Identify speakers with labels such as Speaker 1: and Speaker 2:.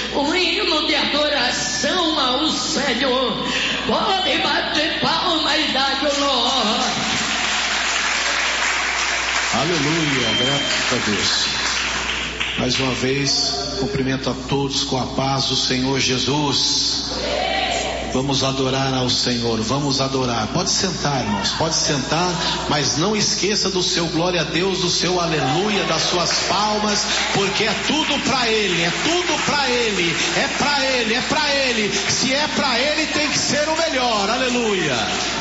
Speaker 1: um hino de adoração ao Senhor. Pode bater palma e dar glória.
Speaker 2: Aleluia, graças a Deus. Mais uma vez, cumprimento a todos com a paz do Senhor Jesus. Vamos adorar ao Senhor, vamos adorar. Pode sentar, irmãos, pode sentar, mas não esqueça do seu glória a Deus, do seu aleluia, das suas palmas, porque é tudo para Ele, é tudo para Ele, é para Ele, é para Ele. Se é para Ele, tem que ser o melhor, aleluia.